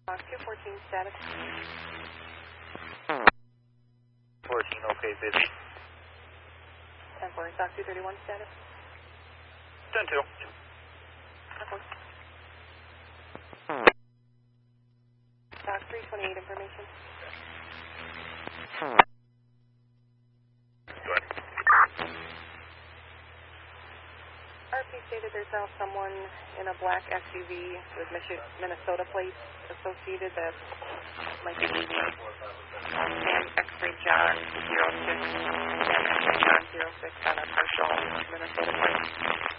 214 status. 14, okay, busy. 10-4, stock 231 status. 10-2. Stock 328 information. Go ahead. RP stated there's now someone in a black SUV with Minnesota plates associated that might be Sam X-ray John 06, Sam X-ray John 06 on a partial Minnesota plate.